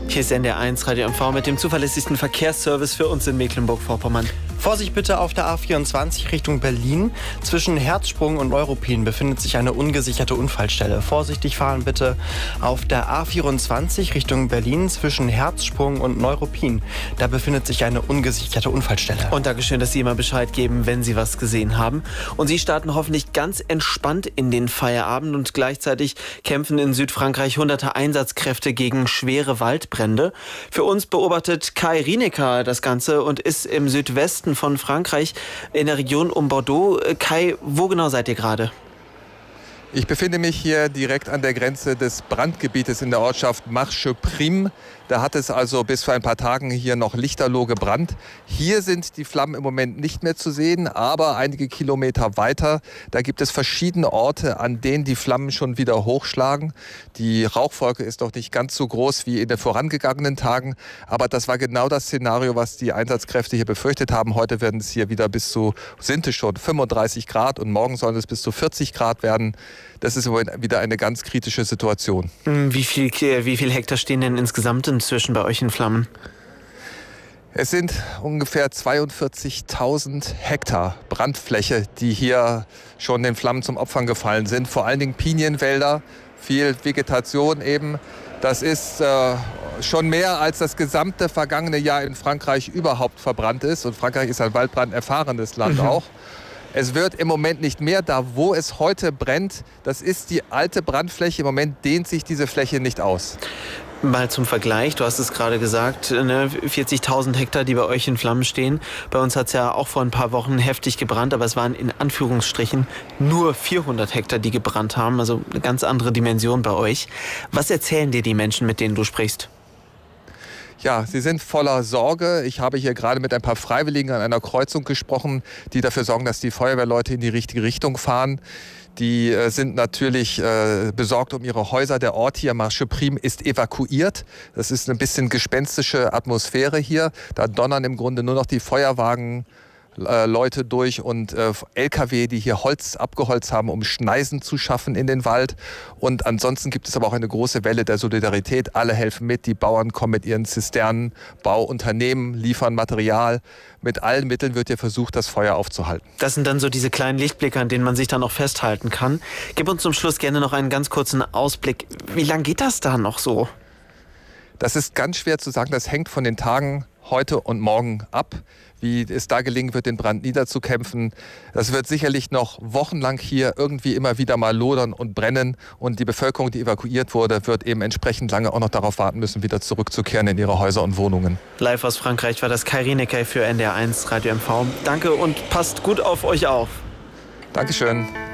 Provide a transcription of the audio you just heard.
Hier ist NDR1 Radio MV mit dem zuverlässigsten Verkehrsservice für uns in Mecklenburg-Vorpommern. Vorsicht bitte auf der A24 Richtung Berlin. Zwischen Herzsprung und Neuruppin befindet sich eine ungesicherte Unfallstelle. Vorsichtig fahren bitte auf der A24 Richtung Berlin zwischen Herzsprung und Neuruppin. Da befindet sich eine ungesicherte Unfallstelle. Und Dankeschön, dass Sie immer Bescheid geben, wenn Sie was gesehen haben. Und Sie starten hoffentlich ganz entspannt in den Feierabend und gleichzeitig kämpfen in Südfrankreich hunderte Einsatzkräfte gegen schwere Waldbrände. Für uns beobachtet Kai Rienecker das Ganze und ist im Südwesten von Frankreich in der Region um Bordeaux. Kai, wo genau seid ihr gerade? Ich befinde mich hier direkt an der Grenze des Brandgebietes in der Ortschaft Marcheprime. Da hat es also bis vor ein paar Tagen hier noch lichterloh gebrannt. Hier sind die Flammen im Moment nicht mehr zu sehen, aber einige Kilometer weiter, da gibt es verschiedene Orte, an denen die Flammen schon wieder hochschlagen. Die Rauchwolke ist noch nicht ganz so groß wie in den vorangegangenen Tagen, aber das war genau das Szenario, was die Einsatzkräfte hier befürchtet haben. Heute werden es hier wieder sind es schon 35 Grad und morgen sollen es bis zu 40 Grad werden. Das ist wieder eine ganz kritische Situation. Wie viel Hektar stehen denn insgesamt inzwischen bei euch in Flammen? Es sind ungefähr 42.000 Hektar Brandfläche, die hier schon den Flammen zum Opfer gefallen sind. Vor allen Dingen Pinienwälder, viel Vegetation eben. Das ist schon mehr als das gesamte vergangene Jahr in Frankreich überhaupt verbrannt ist. Und Frankreich ist ein waldbranderfahrenes Land auch. Es wird im Moment nicht mehr. Da, wo es heute brennt, das ist die alte Brandfläche. Im Moment dehnt sich diese Fläche nicht aus. Mal zum Vergleich, du hast es gerade gesagt, 40.000 Hektar, die bei euch in Flammen stehen. Bei uns hat es ja auch vor ein paar Wochen heftig gebrannt, aber es waren in Anführungsstrichen nur 400 Hektar, die gebrannt haben. Also eine ganz andere Dimension bei euch. Was erzählen dir die Menschen, mit denen du sprichst? Ja, sie sind voller Sorge. Ich habe hier gerade mit ein paar Freiwilligen an einer Kreuzung gesprochen, die dafür sorgen, dass die Feuerwehrleute in die richtige Richtung fahren. Die sind natürlich besorgt um ihre Häuser. Der Ort hier, Marcheprime, ist evakuiert. Das ist eine bisschen gespenstische Atmosphäre hier. Da donnern im Grunde nur noch die Feuerwagen Leute durch und LKW, die hier Holz abgeholzt haben, um Schneisen zu schaffen in den Wald. Und ansonsten gibt es aber auch eine große Welle der Solidarität. Alle helfen mit, die Bauern kommen mit ihren Zisternen, Bauunternehmen liefern Material. Mit allen Mitteln wird hier versucht, das Feuer aufzuhalten. Das sind dann so diese kleinen Lichtblicke, an denen man sich dann auch festhalten kann. Gib uns zum Schluss gerne noch einen ganz kurzen Ausblick. Wie lange geht das da noch so? Das ist ganz schwer zu sagen. Das hängt von den Tagen heute und morgen ab, wie es da gelingen wird, den Brand niederzukämpfen. Das wird sicherlich noch wochenlang hier irgendwie immer wieder mal lodern und brennen. Und die Bevölkerung, die evakuiert wurde, wird eben entsprechend lange auch noch darauf warten müssen, wieder zurückzukehren in ihre Häuser und Wohnungen. Live aus Frankreich war das Kai Rienecker für NDR1 Radio MV. Danke und passt gut auf euch auf. Dankeschön.